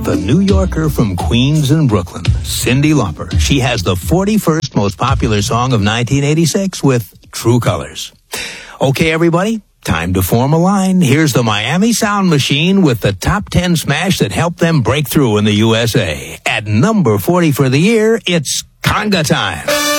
The New Yorker from Queens and Brooklyn, Cyndi Lauper. She has the 41st most popular song of 1986 with True Colors. Okay, everybody, time to form a line. Here's the Miami Sound Machine with the top 10 smash that helped them break through in the USA. At number 40 for the year, it's Conga Time.